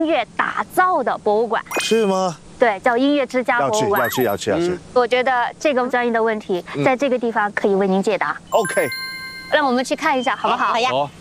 乐打造的博物馆。 是吗？ 对，叫音乐之家要去， 博物馆。 要去。 我觉得这个专业的问题，在这个地方可以为您解答。 OK， 让我们去看一下，好不好？ 好呀。 好。